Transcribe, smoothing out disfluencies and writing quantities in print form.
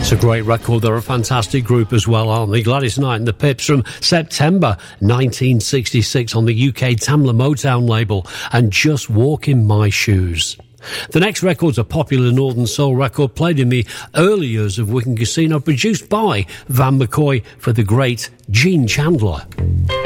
It's a great record. They're a fantastic group as well, aren't they? Gladys Knight and the Pips from September 1966 on the UK Tamla Motown label, and Just Walk in My Shoes. The next record's a popular Northern Soul record played in the early years of Wigan Casino, produced by Van McCoy for the great Gene Chandler.